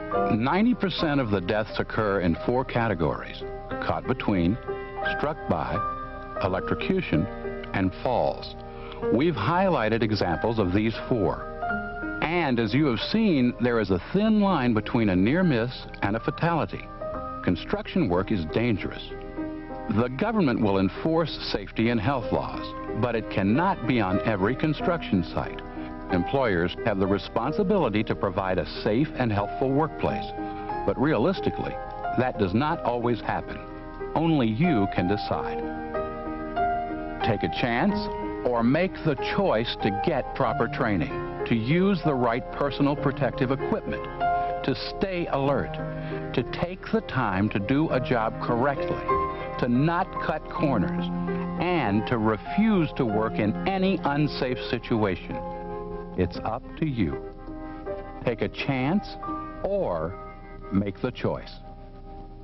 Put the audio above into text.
90% of the deaths occur in 4 categories: caught between, struck by, electrocution, and falls. We've highlighted examples of these 4. And as you have seen, there is a thin line between a near miss and a fatality. Construction work is dangerous. The government will enforce safety and health laws, but it cannot be on every construction site. Employers have the responsibility to provide a safe and healthful workplace, but realistically, that does not always happen. Only you can decide. Take a chance or make the choice to get proper training, to use the right personal protective equipment, to stay alert, to take the time to do a job correctly, to not cut corners, and to refuse to work in any unsafe situation. It's up to you. Take a chance or make the choice.